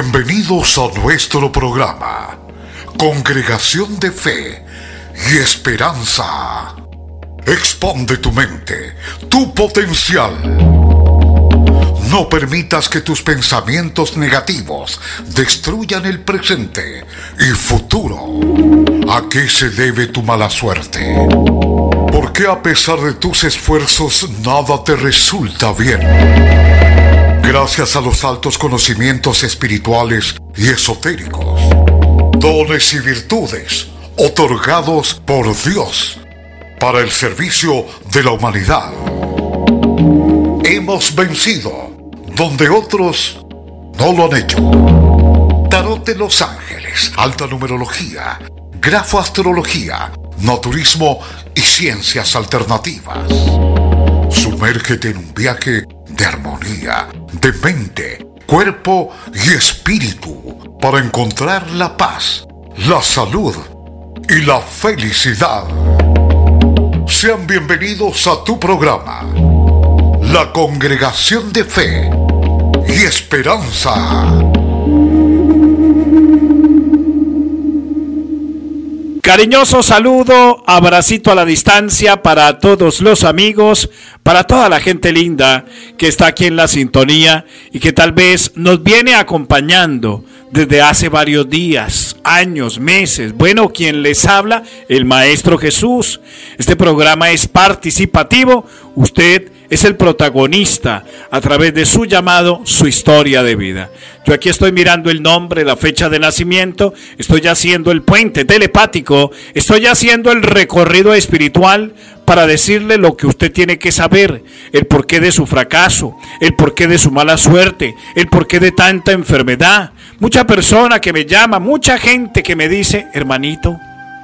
Bienvenidos a nuestro programa, Congregación de Fe y Esperanza. Expande tu mente, tu potencial. No permitas que tus pensamientos negativos destruyan el presente y futuro. ¿A qué se debe tu mala suerte? ¿Por qué a pesar de tus esfuerzos nada te resulta bien? Gracias a los altos conocimientos espirituales y esotéricos, dones y virtudes otorgados por Dios para el servicio de la humanidad, hemos vencido donde otros no lo han hecho. Tarot de los ángeles, alta numerología, grafoastrología, naturismo y ciencias alternativas. Sumérgete en un viaje de armonía, de mente, cuerpo y espíritu para encontrar la paz, la salud y la felicidad. Sean bienvenidos a tu programa, la Congregación de Fe y Esperanza. Cariñoso saludo, abracito a la distancia para todos los amigos, para toda la gente linda que está aquí en la sintonía y que tal vez nos viene acompañando desde hace varios días, años, meses. Bueno, quien les habla, el Maestro Jesús. Este programa es participativo, usted es el protagonista a través de su llamado, su historia de vida. Yo aquí estoy mirando el nombre, la fecha de nacimiento, estoy haciendo el puente telepático, estoy haciendo el recorrido espiritual para decirle lo que usted tiene que saber, el porqué de su fracaso, el porqué de su mala suerte, el porqué de tanta enfermedad. Mucha persona que me llama, mucha gente que me dice, hermanito,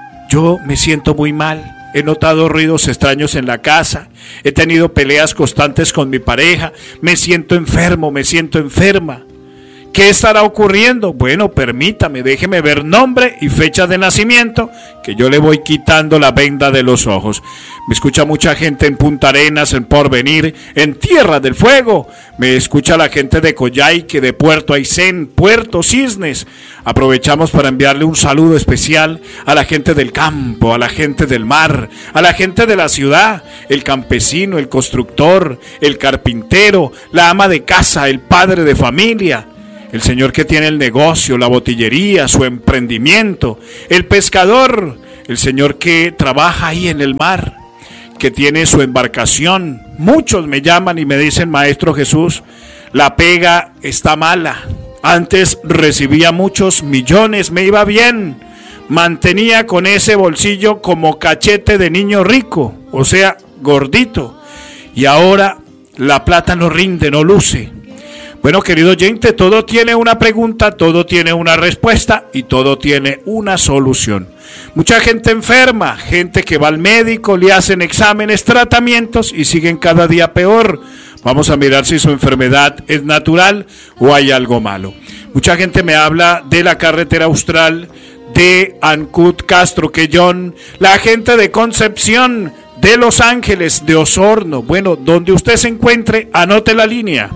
yo me siento muy mal. He notado ruidos extraños en la casa, he tenido peleas constantes con mi pareja, me siento enfermo, me siento enferma. ¿Qué estará ocurriendo? Bueno, permítame, déjeme ver nombre y fecha de nacimiento, que yo le voy quitando la venda de los ojos. Me escucha mucha gente en Punta Arenas, en Porvenir, en Tierra del Fuego. Me escucha la gente de Coyhaique, de Puerto Aysén, Puerto Cisnes. Aprovechamos para enviarle un saludo especial a la gente del campo, a la gente del mar, a la gente de la ciudad, el campesino, el constructor, el carpintero, la ama de casa, el padre de familia, el señor que tiene el negocio, la botillería, su emprendimiento, el pescador, el señor que trabaja ahí en el mar, que tiene su embarcación. Muchos me llaman y me dicen, Maestro Jesús, la pega está mala. Antes recibía muchos millones, me iba bien, mantenía con ese bolsillo como cachete de niño rico, o sea, gordito, y ahora la plata no rinde, no luce. Bueno, querido oyente, todo tiene una pregunta, todo tiene una respuesta y todo tiene una solución. Mucha gente enferma, gente que va al médico, le hacen exámenes, tratamientos y siguen cada día peor. Vamos a mirar si su enfermedad es natural o hay algo malo. Mucha gente me habla de la carretera austral, de Ancud, Castro, Quellón, la gente de Concepción, de Los Ángeles, de Osorno. Bueno, donde usted se encuentre, anote la línea.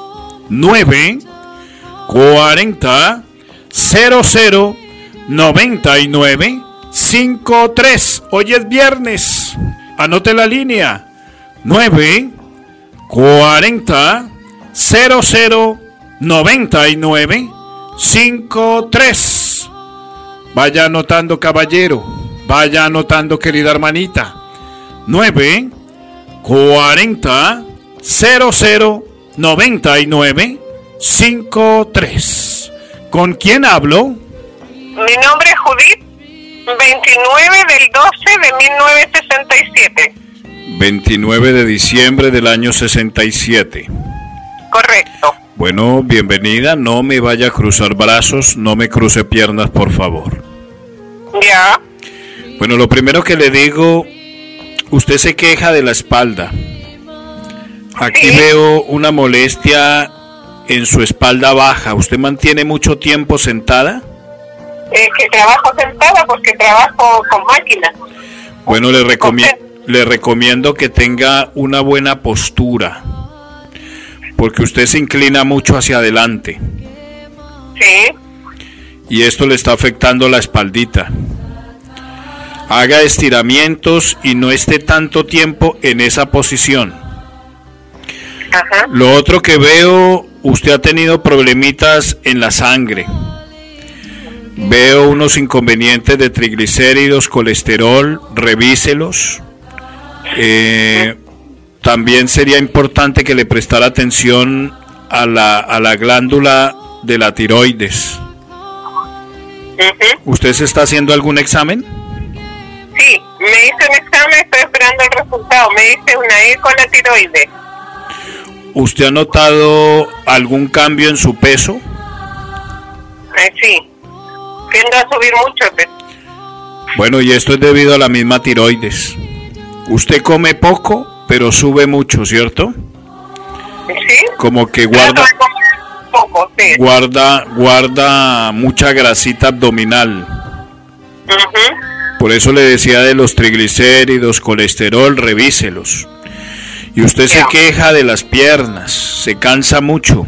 940 00 99 53. Hoy es viernes. Anote la línea. 940 00 99 53. Vaya anotando, caballero. Vaya anotando, querida hermanita. 940 00 99 53. ¿Con quién hablo? Mi nombre es Judith, 29 del 12 de 1967. 29 de diciembre del año 67. Correcto. Bueno, bienvenida, no me vaya a cruzar brazos, no me cruce piernas, por favor. Ya. Bueno, lo primero que le digo, usted se queja de la espalda. Aquí sí. Veo una molestia en su espalda baja. ¿Usted mantiene mucho tiempo sentada? Que trabajo sentada porque trabajo con máquina. Bueno, le recomiendo que tenga una buena postura, porque usted se inclina mucho hacia adelante. Sí. Y esto le está afectando la espaldita. Haga estiramientos y no esté tanto tiempo en esa posición. Ajá. Lo otro que veo, usted ha tenido problemitas en la sangre. Veo unos inconvenientes de triglicéridos, colesterol, revíselos. También sería importante que le prestara atención a la glándula de la tiroides. ¿Usted se está haciendo algún examen? Sí, me hice un examen, estoy esperando el resultado. Me hice una eco en la tiroides. ¿Usted ha notado algún cambio en su peso? Sí, tiendo a subir mucho peso. Bueno, y esto es debido a la misma tiroides. Usted come poco, pero sube mucho, ¿cierto? Sí. Como que Trato de comer poco, sí. guarda mucha grasita abdominal. Ujú. Por eso le decía de los triglicéridos, colesterol, revíselos. Y usted se queja de las piernas, se cansa mucho.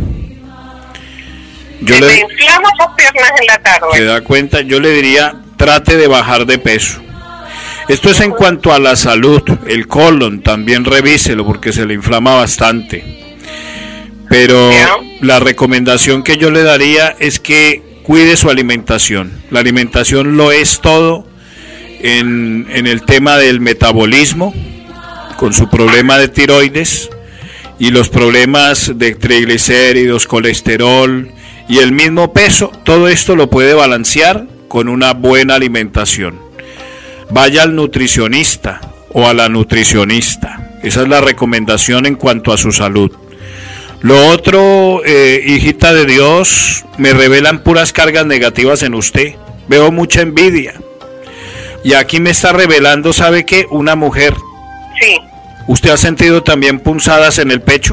Me inflamo las piernas en la tarde. ¿Se da cuenta? Yo le diría, trate de bajar de peso. Esto es en cuanto a la salud. El colon también revíselo porque se le inflama bastante. Pero la recomendación que yo le daría es que cuide su alimentación. La alimentación lo es todo en el tema del metabolismo, con su problema de tiroides y los problemas de triglicéridos, colesterol y el mismo peso. Todo esto lo puede balancear con una buena alimentación. Vaya al nutricionista o a la nutricionista. Esa es la recomendación en cuanto a su salud. Lo otro, hijita de Dios, me revelan puras cargas negativas en usted. Veo mucha envidia. Y aquí me está revelando, ¿sabe qué? Una mujer. Sí. ¿Usted ha sentido también punzadas en el pecho?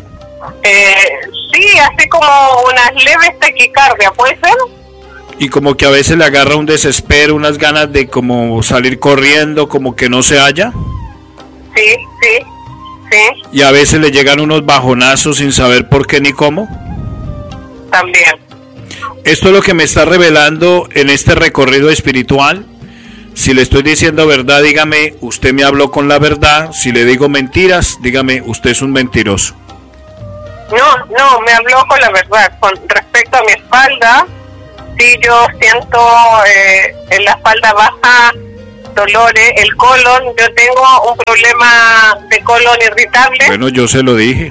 Sí, así como unas leves taquicardia, ¿puede ser? Y como que a veces le agarra un desespero, unas ganas de como salir corriendo, como que no se halla. Sí. Y a veces le llegan unos bajonazos sin saber por qué ni cómo. También. Esto es lo que me está revelando en este recorrido espiritual. Si le estoy diciendo verdad, dígame, usted me habló con la verdad. Si le digo mentiras, dígame, usted es un mentiroso. No, me habló con la verdad. Con respecto a mi espalda, sí, yo siento en la espalda baja dolores, el colon, yo tengo un problema de colon irritable. Bueno, yo se lo dije.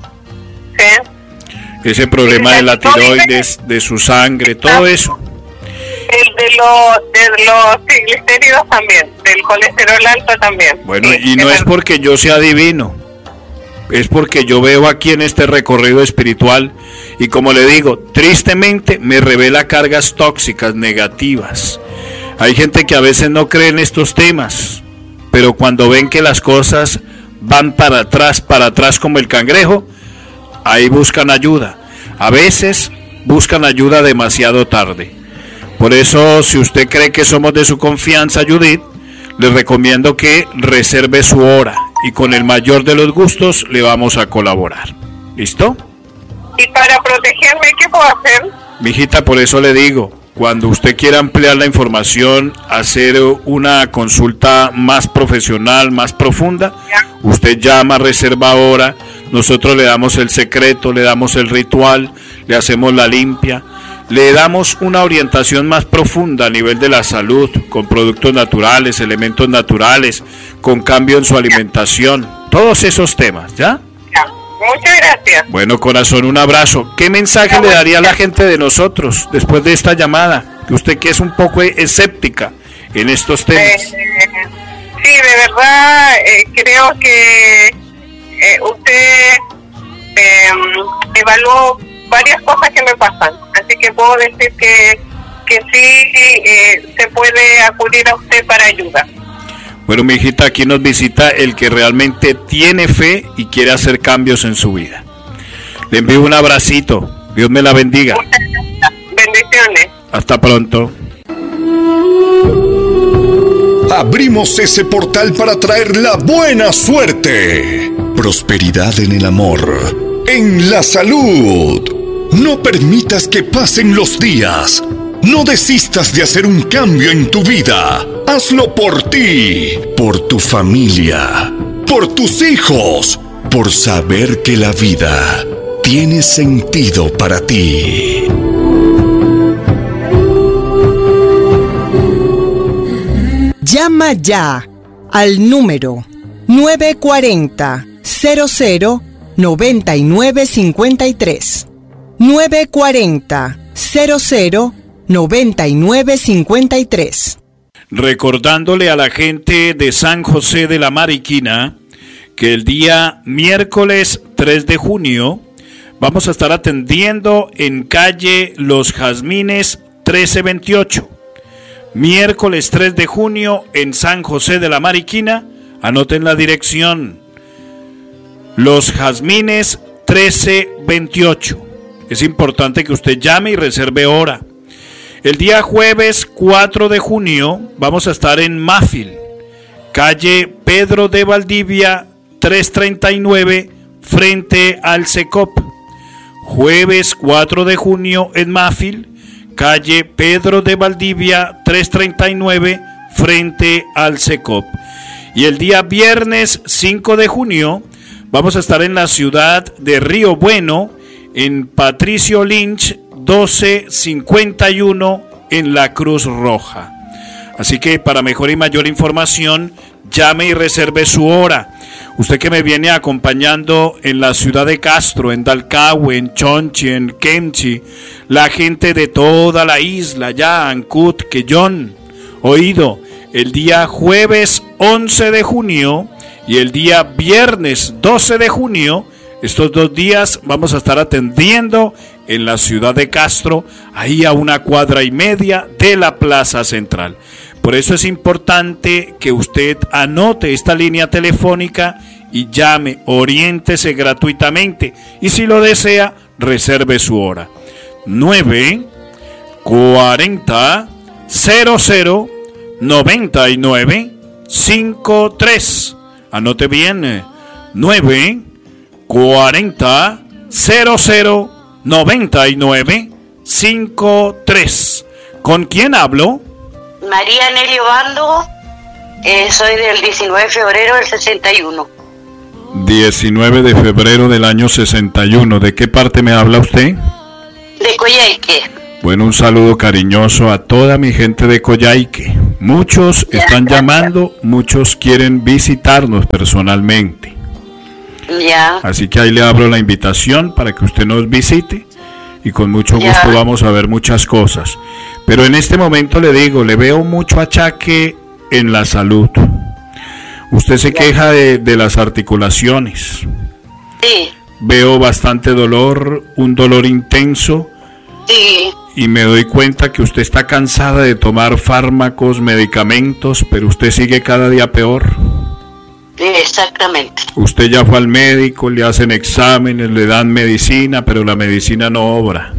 Sí. Ese problema de la tiroides, de su sangre, todo eso. El de los triglicéridos también, del colesterol alto también. Bueno, sí, y no es porque yo sea divino, es porque yo veo aquí en este recorrido espiritual y como le digo, tristemente me revela cargas tóxicas, negativas. Hay gente que a veces no cree en estos temas, pero cuando ven que las cosas van para atrás como el cangrejo, ahí buscan ayuda. A veces buscan ayuda demasiado tarde. Por eso, si usted cree que somos de su confianza, Judith, le recomiendo que reserve su hora y con el mayor de los gustos le vamos a colaborar. ¿Listo? ¿Y para protegerme qué puedo hacer? Mijita, por eso le digo, cuando usted quiera ampliar la información, hacer una consulta más profesional, más profunda, usted llama, reserva ahora, nosotros le damos el secreto, le damos el ritual, le hacemos la limpia, le damos una orientación más profunda a nivel de la salud, con productos naturales, elementos naturales, con cambio en su alimentación, todos esos temas, ¿ya? Muchas gracias. Bueno, corazón, un abrazo. ¿Qué mensaje le daría a la gente de nosotros después de esta llamada? Que usted que es un poco escéptica en estos temas. Sí, de verdad, creo que usted evaluó varias cosas que me pasan. Así que puedo decir que sí se puede acudir a usted para ayuda. Bueno, mi hijita, aquí nos visita el que realmente tiene fe y quiere hacer cambios en su vida. Le envío un abracito. Dios me la bendiga. Muchas gracias. Bendiciones. Hasta pronto. Abrimos ese portal para traer la buena suerte, prosperidad en el amor, en la salud, No permitas que pasen los días. No desistas de hacer un cambio en tu vida. Hazlo por ti, por tu familia, por tus hijos, por saber que la vida tiene sentido para ti. Llama ya al número 940-00-9953. 940-00-9953. Recordándole a la gente de San José de la Mariquina que el día miércoles 3 de junio vamos a estar atendiendo en calle Los Jazmines 1328. Miércoles 3 de junio en San José de la Mariquina. Anoten la dirección. Los Jazmines 1328. Es importante que usted llame y reserve hora. El día jueves 4 de junio vamos a estar en Máfil, calle Pedro de Valdivia 339, frente al Secop. Jueves 4 de junio en Máfil, calle Pedro de Valdivia 339, frente al Secop. Y el día viernes 5 de junio vamos a estar en la ciudad de Río Bueno, en Patricio Lynch 1251, en la Cruz Roja. Así que para mejor y mayor información, llame y reserve su hora. Usted que me viene acompañando en la ciudad de Castro, en Dalcahue, en Chonchi, en Kemchi, la gente de toda la isla, ya Ancud, Quellón, oído, el día jueves 11 de junio y el día viernes 12 de junio, estos 2 días vamos a estar atendiendo en la ciudad de Castro, ahí a 1,5 cuadras de la Plaza Central. Por eso es importante que usted anote esta línea telefónica y llame, oriéntese gratuitamente y si lo desea, reserve su hora. 940-00-9953. Anote bien, 940-00-9953. ¿Con quién hablo? María Nelly Obando, soy del 19 de febrero del 61. 19 de febrero del año 61. ¿De qué parte me habla usted? De Coyhaique. Bueno, un saludo cariñoso a toda mi gente de Coyhaique. Muchos están llamando, muchos quieren visitarnos personalmente. Ya. Así que ahí le abro la invitación para que usted nos visite y con mucho gusto vamos a ver muchas cosas. Pero en este momento le digo, le veo mucho achaque en la salud. Usted se queja de las articulaciones. Sí. Veo bastante dolor, un dolor intenso. Sí. Y me doy cuenta que usted está cansada de tomar fármacos, medicamentos, pero usted sigue cada día peor. Exactamente. Usted ya fue al médico, le hacen exámenes, le dan medicina, pero la medicina no obra.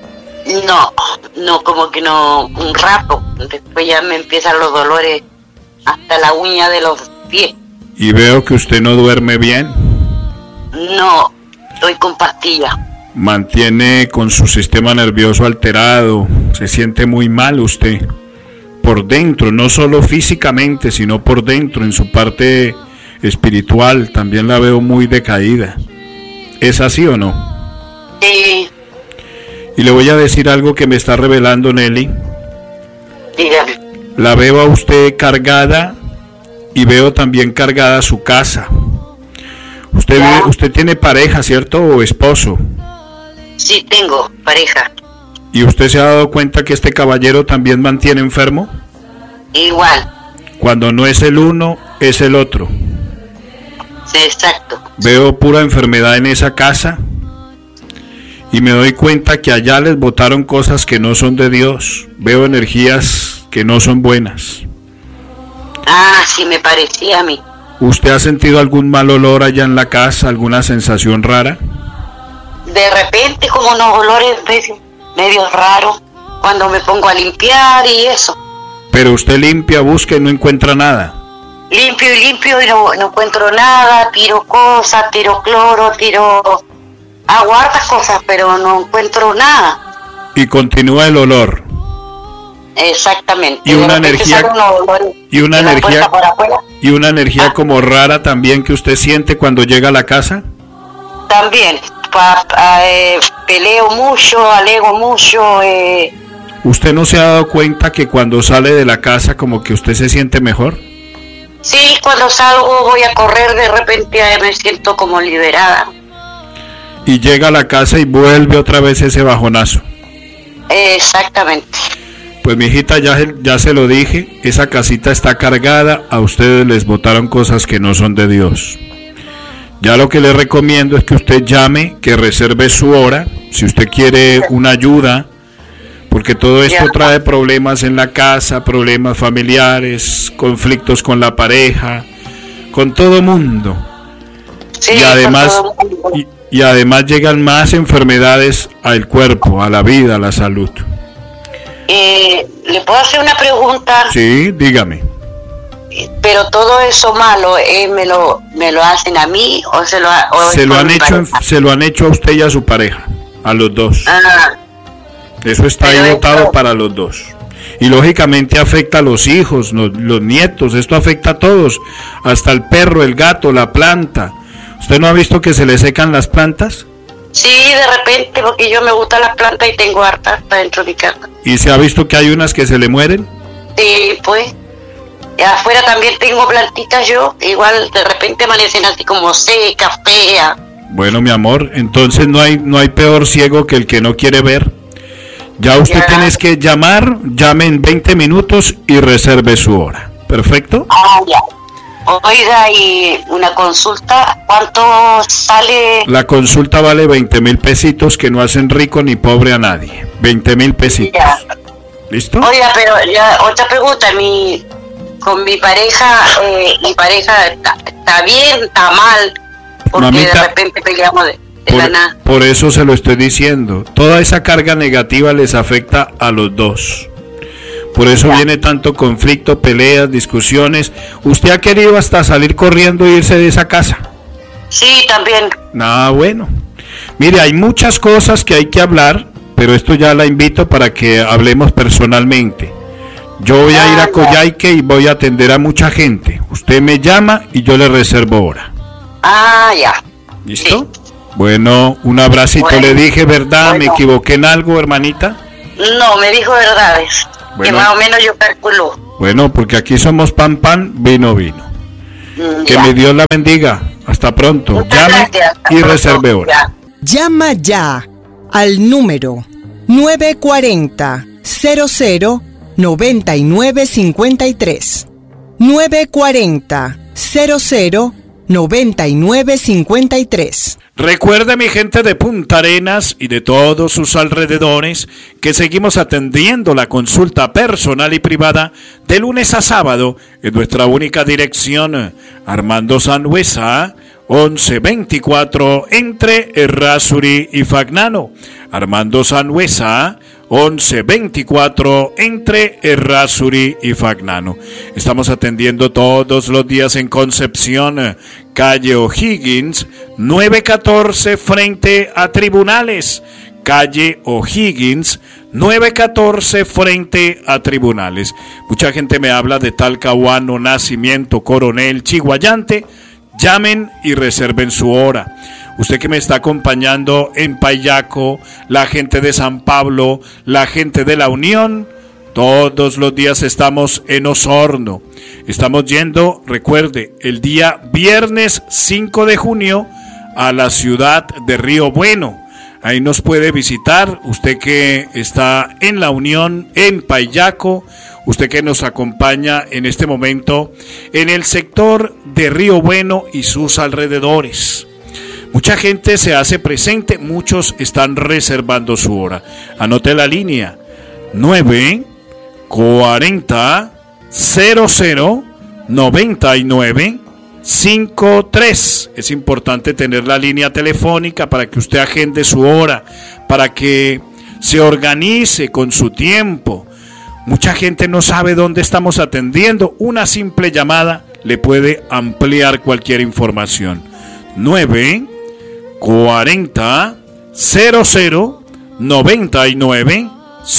No, como que no, un rato. Después ya me empiezan los dolores hasta la uña de los pies. Y veo que usted no duerme bien. No, estoy con pastillas. Mantiene con su sistema nervioso alterado, se siente muy mal usted. Por dentro, no solo físicamente, sino por dentro, en su parte espiritual, también la veo muy decaída. ¿Es así o no? Sí. Y le voy a decir algo que me está revelando Nelly. Dígame. La veo a usted cargada y veo también cargada su casa. Usted tiene pareja, ¿cierto? ¿O esposo? Sí, tengo pareja. ¿Y usted se ha dado cuenta que este caballero también mantiene enfermo? Igual. Cuando no es el uno, es el otro. Sí, exacto. Veo pura enfermedad en esa casa. Y me doy cuenta que allá les botaron cosas que no son de Dios. Veo energías que no son buenas. Ah, sí, me parecía a mí. ¿Usted ha sentido algún mal olor allá en la casa? ¿Alguna sensación rara? De repente, como unos olores medio raros, cuando me pongo a limpiar y eso. Pero usted limpia, busca y no encuentra nada. Limpio y no encuentro nada, tiro cosas, tiro cloro, tiro hago hartas cosas, pero no encuentro nada. Y continúa el olor. Exactamente. Y una energía, y una energía Ah. como rara también que usted siente cuando llega a la casa. También, peleo mucho, alego mucho. ¿Usted no se ha dado cuenta que cuando sale de la casa como que usted se siente mejor? Sí, cuando salgo voy a correr, de repente me siento como liberada. Y llega a la casa y vuelve otra vez ese bajonazo. Exactamente. Pues mi hijita, ya se lo dije, esa casita está cargada, a ustedes les botaron cosas que no son de Dios. Ya lo que le recomiendo es que usted llame, que reserve su hora, si usted quiere una ayuda, porque todo esto trae problemas en la casa, problemas familiares, conflictos con la pareja, con todo mundo. Sí, Y además, con todo el mundo. y además llegan más enfermedades al cuerpo, a la vida, a la salud. ¿Le puedo hacer una pregunta? Sí, dígame. Pero todo eso malo, ¿me lo hacen a mí o se lo Se mi pareja? lo han hecho a usted y a su pareja, a los dos. Ah, Eso está ahí pero votado esto- para los dos. Y lógicamente afecta a los hijos, los nietos, esto afecta a todos, hasta el perro, el gato, la planta. ¿Usted no ha visto que se le secan las plantas? sí, de repente, porque yo me gusta la planta y tengo hartas dentro de mi casa. ¿Y se ha visto que hay unas que se le mueren? Sí, pues. Y afuera también tengo plantitas yo, igual de repente amanecen así como secas, feas. Bueno, mi amor, entonces no hay peor ciego que el que no quiere ver. Ya usted Ya. tiene que llamar, llame en 20 minutos y reserve su hora. ¿Perfecto? Ah, ya. Oiga, y una consulta, ¿cuánto sale? La consulta vale 20,000 pesitos que no hacen rico ni pobre a nadie. 20,000 pesitos. Ya. ¿Listo? Oiga, pero ya, otra pregunta, con mi pareja está bien, está mal, porque Mamita, de repente peleamos de la nada. Por eso se lo estoy diciendo. Toda esa carga negativa les afecta a los dos. Por eso viene tanto conflicto, peleas, discusiones. Usted ha querido hasta salir corriendo e irse de esa casa. Sí, también. Nada bueno. Mire, hay muchas cosas que hay que hablar, pero esto ya la invito para que hablemos personalmente. Yo voy a ir a Coyhaique y voy a atender a mucha gente. Usted me llama y yo le reservo hora. Ah, ya. ¿Listo? Bueno, un abracito. Bueno. Le dije verdad, me Bueno. equivoqué en algo, hermanita. No, me dijo verdades. Bueno. Que más o menos yo calculo. Bueno, porque aquí somos pan, pan, vino, vino. Que Ya. mi Dios la bendiga. Hasta pronto. Muchas Llame gracias. Hasta y pronto. reserve hora. Ya. Llama ya al número 940 00 9953. 940 00 9953. Recuerde, mi gente de Punta Arenas y de todos sus alrededores, que seguimos atendiendo la consulta personal y privada de lunes a sábado en nuestra única dirección, Armando Sanhuesa, 1124 entre Errázuri y Fagnano. Armando Sanhuesa, 1124 entre Errázuri y Fagnano. Estamos atendiendo todos los días en Concepción, calle O'Higgins, 914 frente a Tribunales. Calle O'Higgins, 914 frente a Tribunales. Mucha gente me habla de Talcahuano, Nacimiento, Coronel, Chiguayante. Llamen y reserven su hora. Usted que me está acompañando en Payaco, la gente de San Pablo, la gente de La Unión, todos los días estamos en Osorno. Estamos yendo, recuerde, el día viernes 5 de junio a la ciudad de Río Bueno. Ahí nos puede visitar, usted que está en La Unión, en Payaco, usted que nos acompaña en este momento en el sector de Río Bueno y sus alrededores. Mucha gente se hace presente, muchos están reservando su hora. Anote la línea 940 00 99 53. Es importante tener la línea telefónica para que usted agende su hora, para que se organice con su tiempo. Mucha gente no sabe dónde estamos atendiendo. Una simple llamada le puede ampliar cualquier información. 940 40 00 99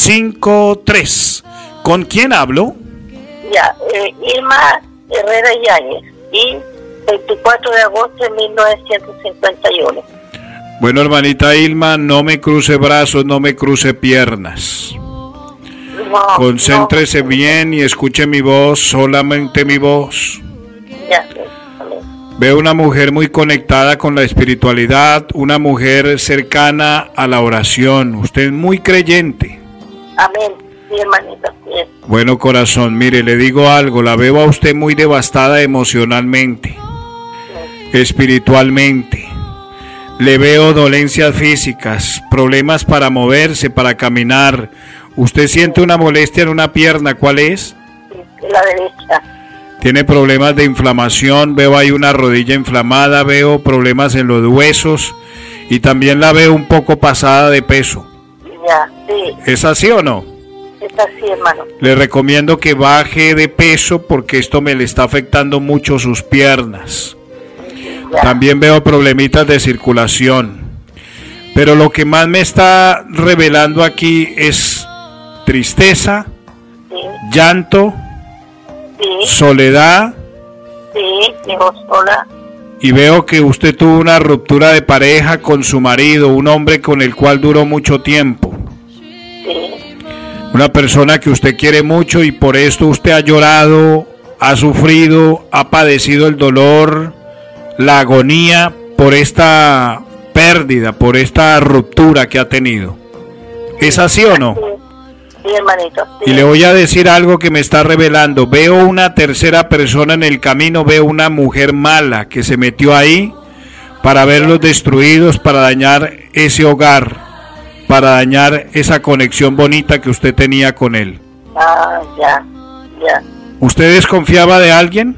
53. ¿Con quién hablo? Ya, Irma Herrera Yáñez, y 24 de agosto de 1951. Bueno, hermanita Ilma, no me cruce brazos, no me cruce piernas. No, Concéntrese no. bien y escuche mi voz, solamente mi voz. Ya, amén. Veo una mujer muy conectada con la espiritualidad, una mujer cercana a la oración. Usted es muy creyente. Amén, sí, hermanita, sí es. Bueno, corazón, mire, le digo algo, la veo a usted muy devastada emocionalmente, espiritualmente. Le veo dolencias físicas, problemas para moverse, para caminar. Usted siente una molestia en una pierna, ¿cuál es? Sí, la derecha. Tiene problemas de inflamación, veo ahí una rodilla inflamada, veo problemas en los huesos y también la veo un poco pasada de peso. Ya, sí, ¿Es así o no? es así, hermano. Le recomiendo que baje de peso porque esto me le está afectando mucho sus piernas. Ya. También veo problemitas de circulación. Pero lo que más me está revelando aquí es tristeza, Sí, llanto, sí, soledad, sí, vivo sola. y veo que usted tuvo una ruptura de pareja con su marido, un hombre con el cual duró mucho tiempo. Sí, Una persona que usted quiere mucho y por esto usted ha llorado, ha sufrido, ha padecido el dolor, la agonía por esta pérdida, por esta ruptura que ha tenido. ¿Es así o no? sí, hermanito. Sí. Y le voy a decir algo que me está revelando. Veo una tercera persona en el camino, veo una mujer mala que se metió ahí para verlos destruidos, para dañar ese hogar, para dañar esa conexión bonita que usted tenía con él. Ah, ya, ya. ¿Usted desconfiaba de alguien?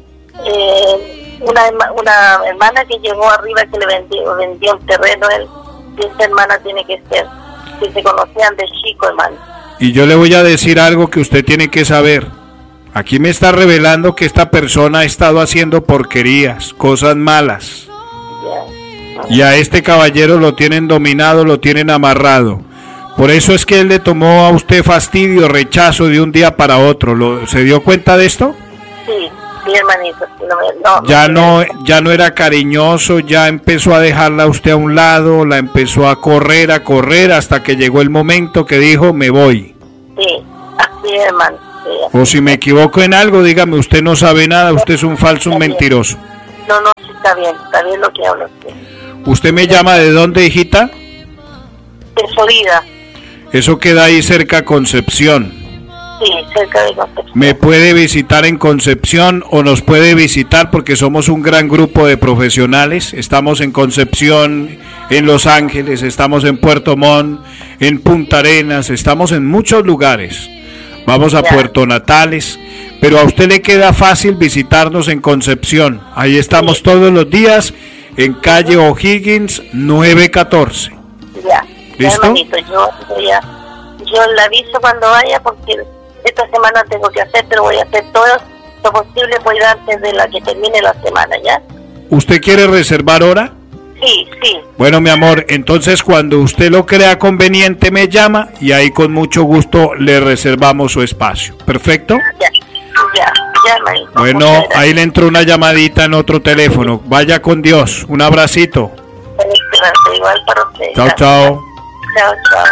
Una hermana que llegó arriba que le vendió un terreno, él, y esa hermana tiene que ser, que se conocían de chico, hermano. Y yo le voy a decir algo que usted tiene que saber. Aquí me está revelando que esta persona ha estado haciendo porquerías, cosas malas. Ya. Y a este caballero lo tienen dominado, lo tienen amarrado. Por eso es que él le tomó a usted fastidio, rechazo de un día para otro. ¿Se dio cuenta de esto? Sí, sí, hermanito. Sí, Ya no era cariñoso, ya empezó a dejarla a usted a un lado, la empezó a correr, hasta que llegó el momento que dijo, me voy. Sí, así es, hermano. Sí, O si me equivoco en algo, dígame, usted no sabe nada, usted es un falso, un mentiroso. no, sí, está bien lo que hablo. Sí. ¿Usted me llama de dónde, hijita? De Florida, Eso queda ahí cerca a Concepción. sí, cerca de Concepción. Me puede visitar en Concepción o nos puede visitar porque somos un gran grupo de profesionales. Estamos en Concepción, en Los Ángeles, estamos en Puerto Montt, en Punta Arenas, estamos en muchos lugares. Vamos a Ya. Puerto Natales, pero a usted le queda fácil visitarnos en Concepción. Ahí estamos todos los días en calle O'Higgins 914. Ya, ¿Listo? hermanito, yo le aviso cuando vaya porque esta semana tengo que hacer, pero voy a hacer todo lo posible, voy a ir antes de la que termine la semana, ¿ya? ¿Usted quiere reservar hora? Sí, sí, Bueno, mi amor, entonces cuando usted lo crea conveniente me llama y ahí con mucho gusto le reservamos su espacio. ¿Perfecto? ya, hermanito. Bueno, Muchas gracias. ahí le entró una llamadita en otro teléfono. Vaya con Dios. Un abracito. Feliz esperanza, igual para usted. Chao, chao. Chao, chao.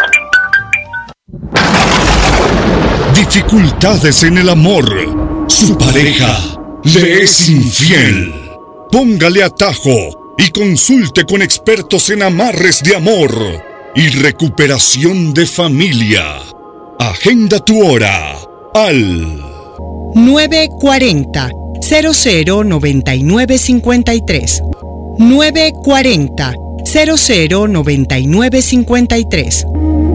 Dificultades en el amor. Su pareja le es infiel. Póngale atajo y consulte con expertos en amarres de amor y recuperación de familia. Agenda tu hora al 940 009953. 940 009953.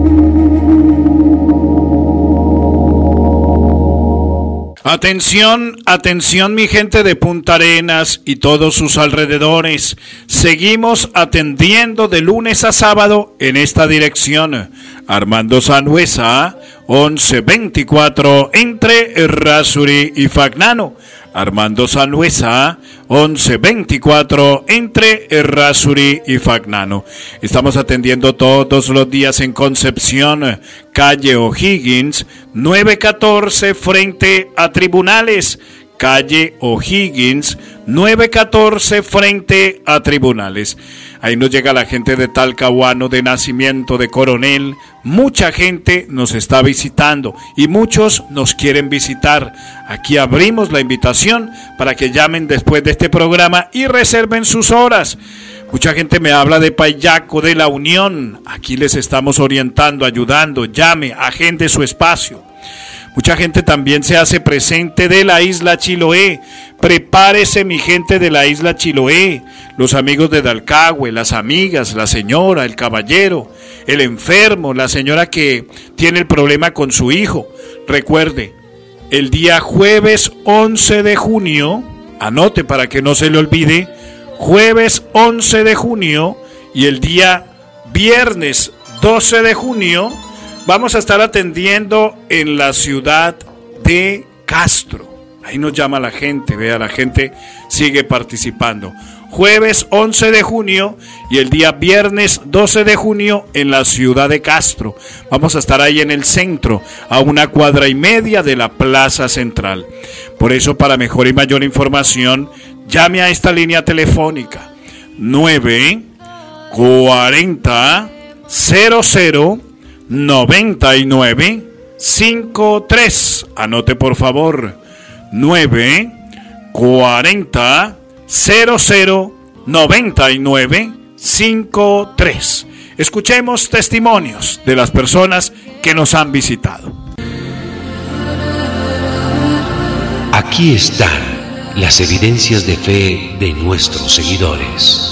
Atención, atención mi gente de Punta Arenas y todos sus alrededores. Seguimos atendiendo de lunes a sábado en esta dirección. Armando Sanhuesa, 1124 entre Errázuri y Fagnano. Armando Sanhuesa, 1124 entre Errázuri y Fagnano. Estamos atendiendo todos los días en Concepción, calle O'Higgins, 914 frente a Tribunales. Calle O'Higgins, 914 frente a Tribunales. Ahí nos llega la gente de Talcahuano, de Nacimiento, de Coronel. Mucha gente nos está visitando y muchos nos quieren visitar. Aquí abrimos la invitación para que llamen después de este programa y reserven sus horas. Mucha gente me habla de Payaco, de La Unión. Aquí les estamos orientando, ayudando. Llame, agende su espacio. Mucha gente también se hace presente de la isla Chiloé. Prepárese, mi gente de la isla Chiloé, los amigos de Dalcahue, las amigas, la señora, el caballero, el enfermo, la señora que tiene el problema con su hijo. Recuerde, el día jueves 11 de junio, anote para que no se le olvide, jueves 11 de junio y el día viernes 12 de junio, vamos a estar atendiendo en la ciudad de Castro. Ahí nos llama la gente, vea, la gente sigue participando. Jueves 11 de junio y el día viernes 12 de junio en la ciudad de Castro. Vamos a estar ahí en el centro, a 1,5 cuadras de la Plaza Central. Por eso, para mejor y mayor información, llame a esta línea telefónica 940 00 9953. Anote por favor, 940 00 9953. Escuchemos testimonios de las personas que nos han visitado. Aquí están las evidencias de fe de nuestros seguidores.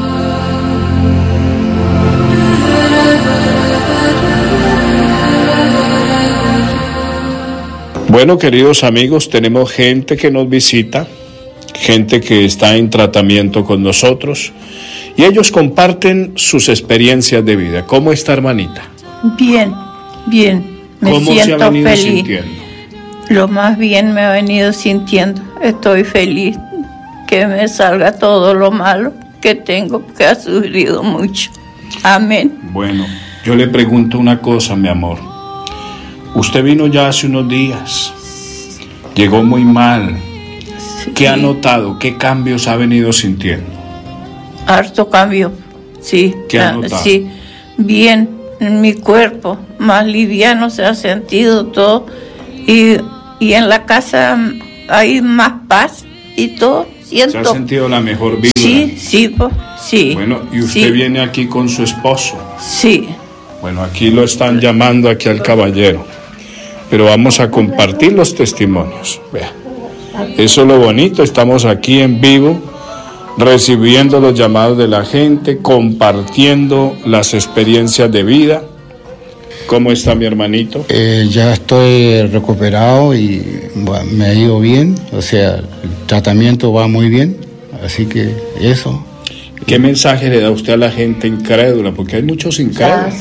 Bueno, queridos amigos, tenemos gente que nos visita, gente que está en tratamiento con nosotros y ellos comparten sus experiencias de vida. ¿Cómo está, hermanita? Bien, bien. Me siento feliz. Sintiendo? Lo más bien me he venido sintiendo. Estoy feliz que me salga todo lo malo que tengo, que ha sufrido mucho. Amén. Bueno, yo le pregunto una cosa, mi amor. Usted vino ya hace unos días, llegó muy mal. Sí. ¿Qué ha notado? ¿Qué cambios ha venido sintiendo? Harto cambio, sí. ¿Qué ha notado? Sí, bien, en mi cuerpo, más liviano se ha sentido todo. Y en la casa hay más paz y todo. Siento. ¿Se ha sentido la mejor vida? Sí, sí, sí. Bueno, ¿y usted viene aquí con su esposo? Sí. Bueno, aquí lo están llamando aquí al caballero. Pero vamos a compartir los testimonios. Vea, eso es lo bonito, estamos aquí en vivo, recibiendo los llamados de la gente, compartiendo las experiencias de vida. ¿Cómo está mi hermanito? Ya estoy recuperado y me ha ido bien, o sea, el tratamiento va muy bien, así que eso. ¿Qué mensaje le da usted a la gente incrédula? Porque hay muchos incrédulos.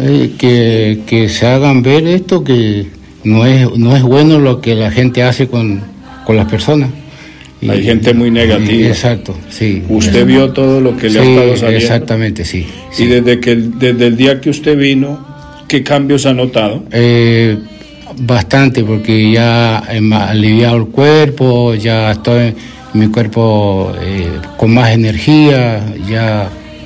Que se hagan ver esto, que no es bueno lo que la gente hace con las personas. Hay gente muy negativa. Exacto, sí. ¿Usted vio todo lo que le ha estado saliendo? Exactamente, sí. ¿Y desde el día que usted vino, qué cambios ha notado? Bastante, porque ya he aliviado el cuerpo, ya estoy mi cuerpo con más energía, ya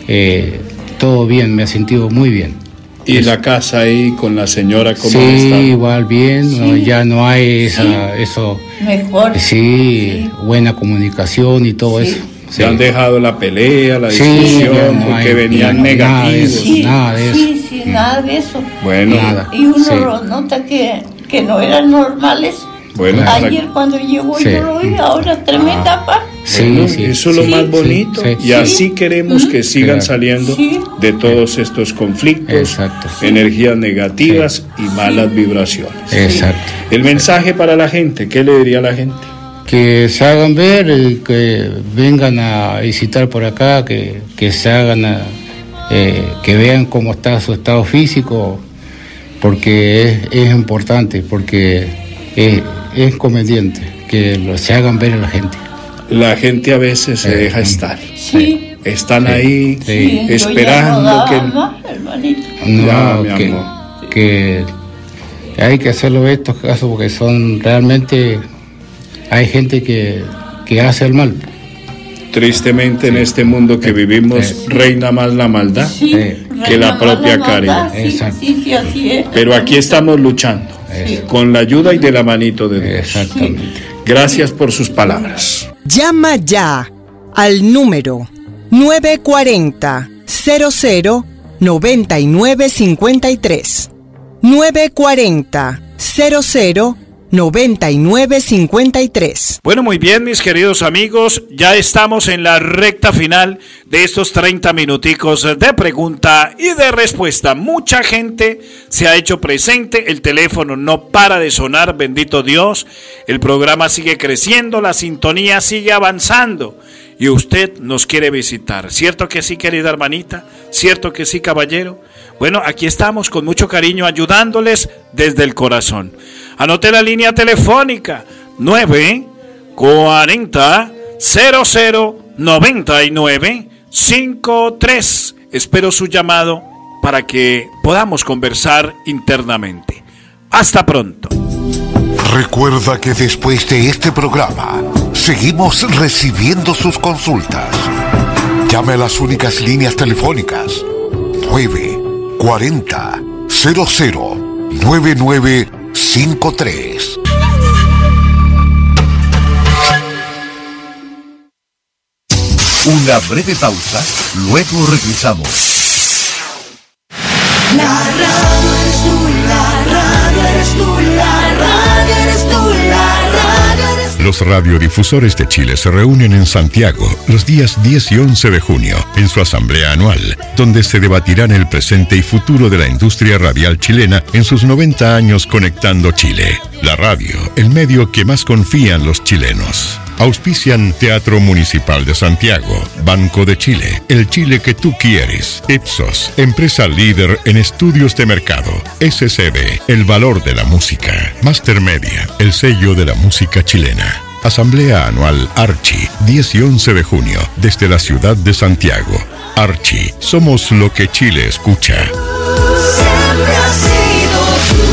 todo bien, me he sentido muy bien. ¿Y la casa ahí con la señora cómo está? Sí, igual bien, sí. No, ya no hay eso. Mejor. Sí, buena comunicación y todo eso. Se han dejado la pelea, la discusión, no porque venían negativos. Nada de eso. Sí, nada de eso. Bueno. Nada. Y uno nota que no eran normales. Bueno, ayer cuando llegó yo lo vi, ahora tremenda paz. Bueno, eso es lo más bonito. Y así queremos que sigan saliendo de todos estos conflictos, energías negativas y malas vibraciones. Exacto. El mensaje para la gente, ¿qué le diría a la gente? Que se hagan ver, que vengan a visitar por acá, que se hagan, que vean cómo está su estado físico, porque es importante, porque es conveniente que se hagan ver a la gente. La gente a veces se deja estar. Sí. Están ahí esperando que hay que hacerlo en estos casos porque son realmente, hay gente que hace el mal. Tristemente en este mundo que vivimos reina más la maldad que la propia caridad. Sí, así es. Pero aquí estamos luchando con la ayuda y de la manito de Dios. Exactamente. Gracias por sus palabras. Llama ya al número 940 00 9953. 940 00 9953. Bueno, muy bien, mis queridos amigos, ya estamos en la recta final de estos 30 minuticos de pregunta y de respuesta. Mucha gente se ha hecho presente, el teléfono no para de sonar, bendito Dios, el programa sigue creciendo, la sintonía sigue avanzando y usted nos quiere visitar. ¿Cierto que sí, querida hermanita? ¿Cierto que sí, caballero? Bueno, aquí estamos con mucho cariño ayudándoles desde el corazón. Anoté la línea telefónica 940 00 99 53. Espero su llamado para que podamos conversar internamente. Hasta pronto. Recuerda que después de este programa seguimos recibiendo sus consultas. Llame a las únicas líneas telefónicas 940 00 9953. Una breve pausa, luego regresamos. La radio eres tú, la radio eres tú, la radio eres tú, la radio eres tú. Los radiodifusores de Chile se reúnen en Santiago los días 10 y 11 de junio en su asamblea anual, donde se debatirán el presente y futuro de la industria radial chilena en sus 90 años conectando Chile. La radio, el medio que más confían los chilenos. Auspician Teatro Municipal de Santiago, Banco de Chile, el Chile que tú quieres, Ipsos, empresa líder en estudios de mercado, SCB, el valor de la música, Master Media, el sello de la música chilena. Asamblea Anual Archi, 10 y 11 de junio, desde la ciudad de Santiago. Archi, somos lo que Chile escucha. Siempre has sido tú.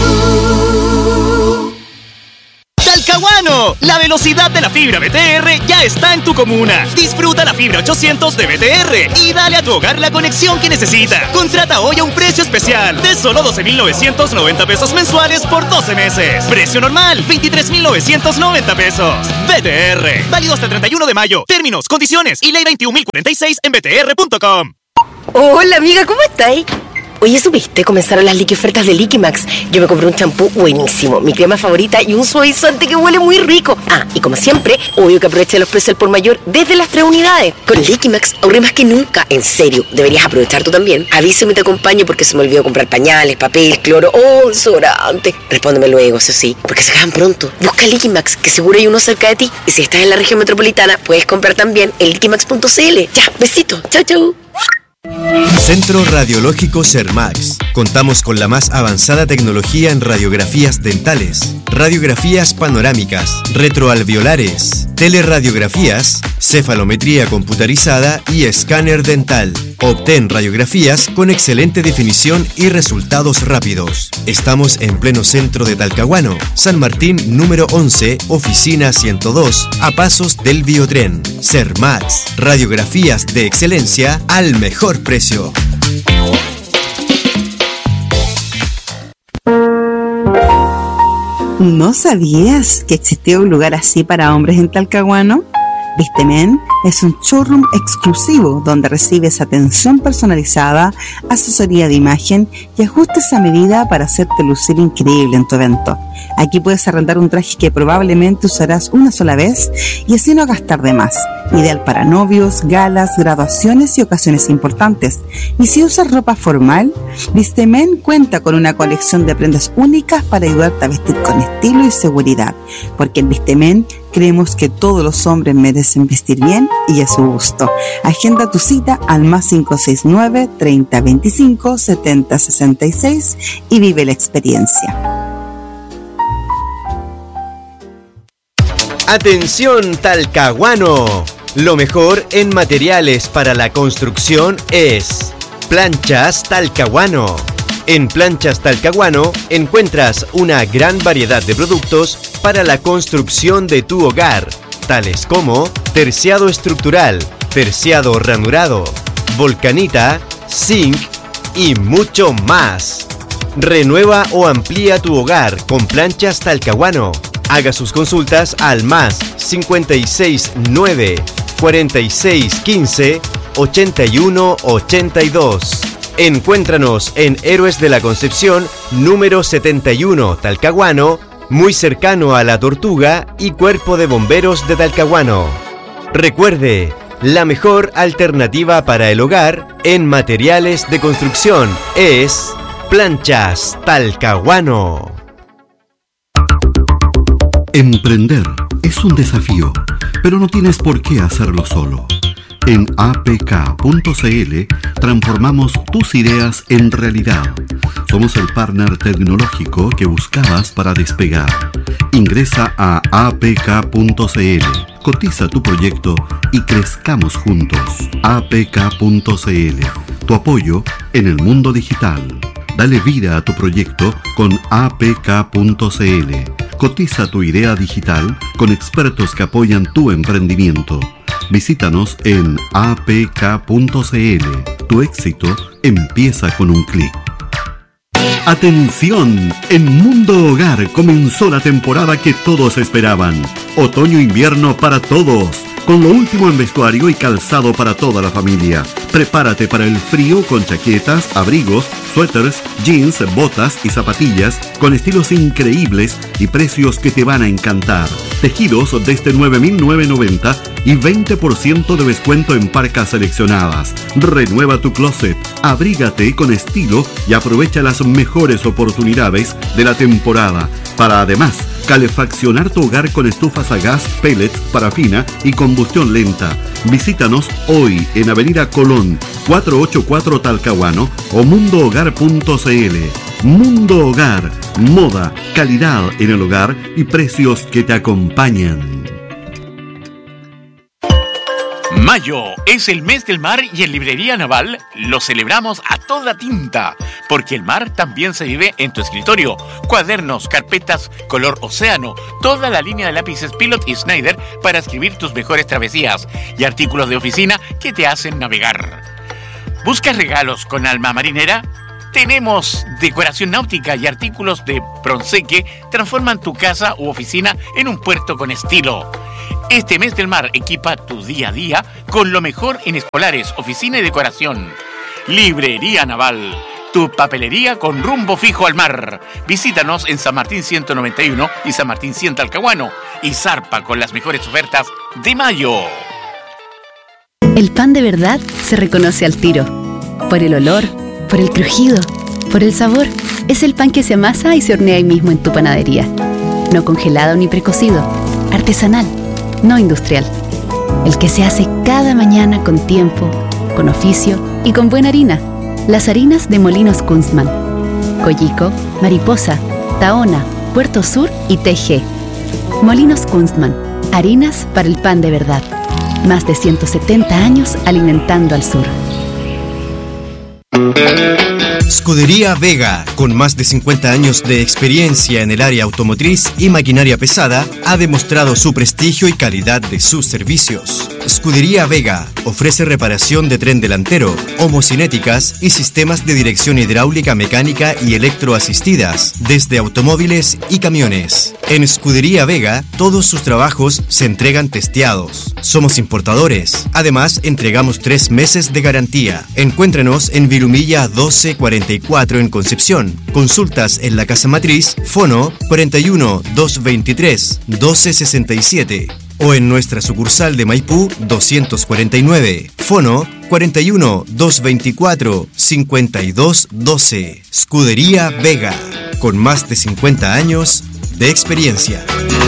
Talcahuano, la velocidad de la fibra BTR ya está en tu comuna. Disfruta la fibra 800 de BTR y dale a tu hogar la conexión que necesita. Contrata hoy a un precio especial de solo 12,990 pesos mensuales por 12 meses. Precio normal, 23,990 pesos. BTR, válido hasta el 31 de mayo. Términos, condiciones y ley 21.046 en btr.com. Hola amiga, ¿cómo estáis? Oye, ¿supiste? Comenzaron las liquiofertas de Liquimax. Yo me compré un champú buenísimo, mi crema favorita y un suavizante que huele muy rico. Ah, y como siempre, obvio que aproveché los precios al por mayor desde las 3 unidades. Con Liquimax ahorré más que nunca. En serio, deberías aprovechar tú también. Avísame y te acompaño porque se me olvidó comprar pañales, papel, cloro o desodorante. Respóndeme luego, eso sí, porque se acaban pronto. Busca Liquimax, que seguro hay uno cerca de ti. Y si estás en la región metropolitana, puedes comprar también en liquimax.cl. Ya, besito. Chau, chau. Centro Radiológico Sermax. Contamos con la más avanzada tecnología en radiografías dentales, radiografías panorámicas, retroalveolares, teleradiografías, cefalometría computarizada y escáner dental. Obtén radiografías con excelente definición y resultados rápidos. Estamos en pleno centro de Talcahuano, San Martín número 11, oficina 102, a pasos del Biotren. Sermax, radiografías de excelencia al mejor precio. ¿No sabías que existía un lugar así para hombres en Talcahuano? Viste Men es un showroom exclusivo donde recibes atención personalizada, asesoría de imagen y ajustes a medida para hacerte lucir increíble en tu evento. Aquí puedes arrendar un traje que probablemente usarás una sola vez y así no gastar de más. ideal para novios, galas, graduaciones y ocasiones importantes. Y si usas ropa formal, Vistemen cuenta con una colección de prendas únicas para ayudarte a vestir con estilo y seguridad, porque en Vistemen creemos que todos los hombres merecen vestir bien y a su gusto. Agenda tu cita al +569 30 25 70 66 y vive la experiencia. ¡Atención, Talcahuano! Lo mejor en materiales para la construcción es Planchas Talcahuano. En Planchas Talcahuano encuentras una gran variedad de productos para la construcción de tu hogar, tales como terciado estructural, terciado ranurado, volcanita, zinc y mucho más. Renueva o amplía tu hogar con Planchas Talcahuano. Haga sus consultas al +569 4615 8182. Encuéntranos en Héroes de la Concepción número 71 Talcahuano, muy cercano a La Tortuga y Cuerpo de Bomberos de Talcahuano. Recuerde, la mejor alternativa para el hogar en materiales de construcción es Planchas Talcahuano. Emprender es un desafío, pero no tienes por qué hacerlo solo. En apk.cl transformamos tus ideas en realidad. Somos el partner tecnológico que buscabas para despegar. Ingresa a apk.cl, cotiza tu proyecto y crezcamos juntos. apk.cl, tu apoyo en el mundo digital. Dale vida a tu proyecto con apk.cl. Cotiza tu idea digital con expertos que apoyan tu emprendimiento. Visítanos en apk.cl. Tu éxito empieza con un clic. ¡Atención! En Mundo Hogar comenzó la temporada que todos esperaban. Otoño-invierno para todos. Con lo último en vestuario y calzado para toda la familia. Prepárate para el frío con chaquetas, abrigos, suéteres, jeans, botas y zapatillas con estilos increíbles y precios que te van a encantar. Tejidos desde 9.990 y 20% de descuento en parcas seleccionadas. Renueva tu closet, abrígate con estilo y aprovecha las mejores oportunidades de la temporada para además calefaccionar tu hogar con estufas a gas, pellets, parafina y combustión lenta. Visítanos hoy en Avenida Colón 484 Talcahuano o mundohogar.cl. Mundo Hogar, moda, calidad en el hogar y precios que te acompañan. Mayo es el mes del mar y en Librería Naval lo celebramos a toda tinta, porque el mar también se vive en tu escritorio. Cuadernos, carpetas, color océano, toda la línea de lápices Pilot y Schneider para escribir tus mejores travesías y artículos de oficina que te hacen navegar. ¿Buscas regalos con alma marinera? Tenemos decoración náutica y artículos de bronce que transforman tu casa u oficina en un puerto con estilo. Este mes del mar equipa tu día a día con lo mejor en escolares, oficina y decoración. Librería Naval, tu papelería con rumbo fijo al mar. Visítanos en San Martín 191 y San Martín 100 Talcahuano y zarpa con las mejores ofertas de mayo. El pan de verdad se reconoce al tiro. Por el olor, por el crujido, por el sabor. Es el pan que se amasa y se hornea ahí mismo en tu panadería. No congelado ni precocido. Artesanal, no industrial. El que se hace cada mañana con tiempo, con oficio y con buena harina. Las harinas de Molinos Kunstmann. Coyico, Mariposa, Tahona, Puerto Sur y TG. Molinos Kunstmann. Harinas para el pan de verdad. Más de 170 años alimentando al sur. Scudería Vega, con más de 50 años de experiencia en el área automotriz y maquinaria pesada, ha demostrado su prestigio y calidad de sus servicios. Scudería Vega ofrece reparación de tren delantero, homocinéticas y sistemas de dirección hidráulica, mecánica y electroasistidas, desde automóviles y camiones. En Scudería Vega, todos sus trabajos se entregan testeados. Somos importadores. Además, entregamos 3 meses de garantía. Encuéntrenos en Vilumilla 1244 en Concepción. Consultas en la Casa Matriz, fono 41 223 1267. o en nuestra sucursal de Maipú 249. Fono 41 224 5212. Scudería Vega, con más de 50 años de experiencia.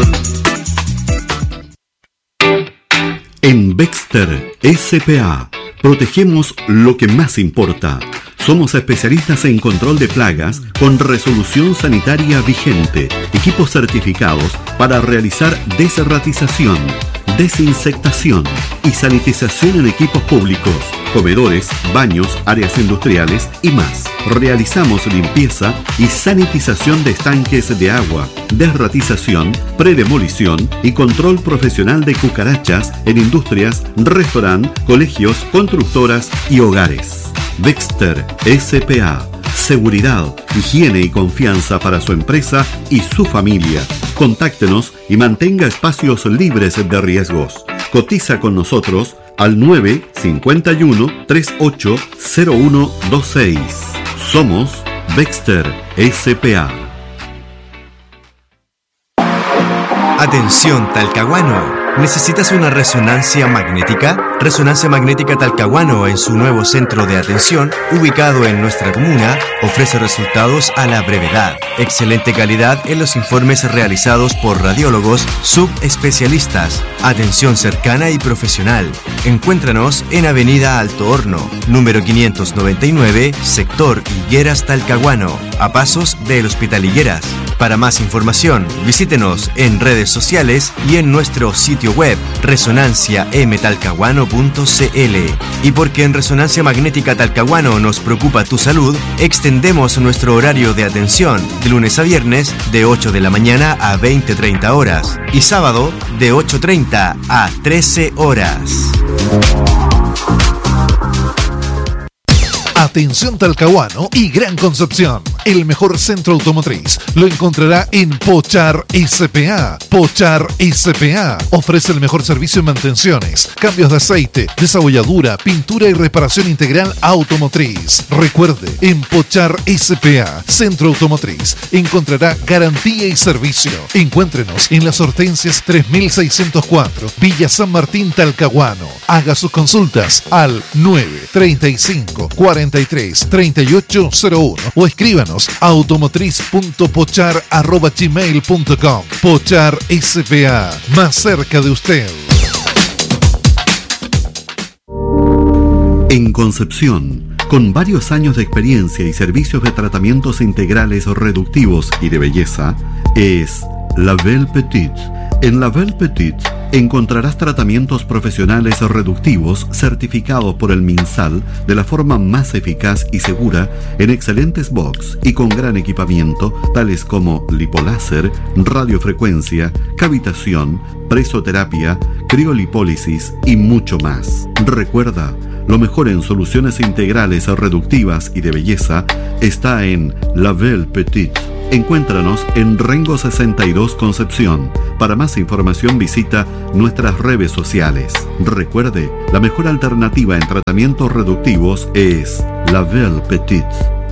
En Bexter S.p.A. protegemos lo que más importa. Somos especialistas en control de plagas con resolución sanitaria vigente, equipos certificados para realizar desratización, desinsectación y sanitización en equipos públicos, comedores, baños, áreas industriales y más. Realizamos limpieza y sanitización de estanques de agua, desratización, predemolición y control profesional de cucarachas en industrias, restaurantes, colegios, constructoras y hogares. Bexter S.p.A. Seguridad, higiene y confianza para su empresa y su familia. Contáctenos y mantenga espacios libres de riesgos. Cotiza con nosotros al 951-380126. Somos Bexter S.p.A. Atención Talcahuano. ¿Necesitas una resonancia magnética? Resonancia Magnética Talcahuano, en su nuevo centro de atención, ubicado en nuestra comuna, ofrece resultados a la brevedad. Excelente calidad en los informes realizados por radiólogos subespecialistas. Atención cercana y profesional. Encuéntranos en Avenida Alto Horno, número 599, sector Higueras Talcahuano, a pasos del Hospital Higueras. Para más información, visítenos en redes sociales y en nuestro sitio web resonanciamtalcahuano.cl. Y porque en Resonancia Magnética Talcahuano nos preocupa tu salud, extendemos nuestro horario de atención de lunes a viernes de 8 de la mañana a 20:30 horas y sábado de 8:30 a 13 horas. Atención Talcahuano y Gran Concepción. El mejor centro automotriz lo encontrará en Pochar S.p.A. Pochar S.p.A. ofrece el mejor servicio en mantenciones, cambios de aceite, desabolladura, pintura y reparación integral automotriz. Recuerde, en Pochar S.p.A. Centro Automotriz encontrará garantía y servicio. Encuéntrenos en las Hortensias 3604, Villa San Martín, Talcahuano. Haga sus consultas al 935 43 3801 o escríbanos a automotriz.pochar@gmail.com. Pochar S.p.A. más cerca de usted. En Concepción, con varios años de experiencia y servicios de tratamientos integrales reductivos y de belleza, es La Belle Petite. En La Belle Petite encontrarás tratamientos profesionales reductivos certificados por el MinSal de la forma más eficaz y segura, en excelentes box y con gran equipamiento, tales como lipoláser, radiofrecuencia, cavitación, presoterapia, criolipólisis y mucho más. Recuerda, lo mejor en soluciones integrales reductivas y de belleza está en La Belle Petite. Encuéntranos en Rengo 62 Concepción. Para más información visita nuestras redes sociales. Recuerde, la mejor alternativa en tratamientos reductivos es La Belle Petite.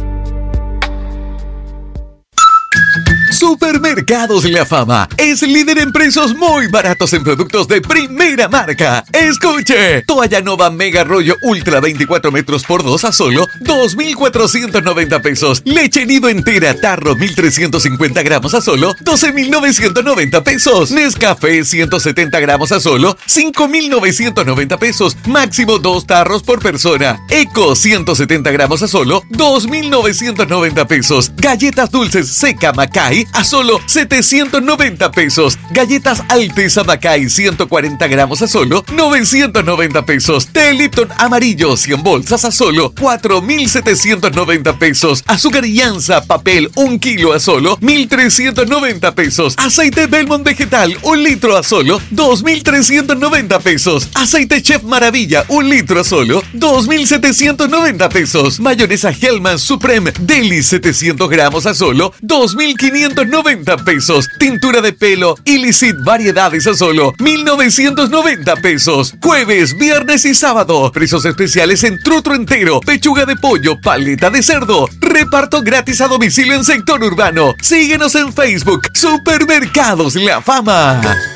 Supermercados La Fama es líder en precios muy baratos en productos de primera marca. Escuche, toalla Nova Mega Rollo Ultra 24 metros por 2 a solo 2.490 pesos. Leche nido entera tarro 1.350 gramos a solo 12.990 pesos. Nescafé 170 gramos a solo 5.990 pesos. Máximo 2 tarros por persona. Eco 170 gramos a solo 2.990 pesos. Galletas dulces Seca Macay a solo 790 pesos. Galletas Alteza Macay 140 gramos a solo 990 pesos. Té Lipton amarillo 100 bolsas a solo 4.790 pesos. Azúcar Llanza papel 1 kilo a solo 1.390 pesos. Aceite Belmont vegetal 1 litro a solo 2.390 pesos. Aceite Chef Maravilla 1 litro a solo 2.790 pesos. Mayonesa Hellman Supreme Deli 700 gramos a solo 2.590 pesos. Tintura de pelo Illicit variedades a solo 1.990 pesos. Jueves, viernes y sábado. Precios especiales en trutro entero, pechuga de pollo, paleta de cerdo. Reparto gratis a domicilio en sector urbano. Síguenos en Facebook. Supermercados La Fama.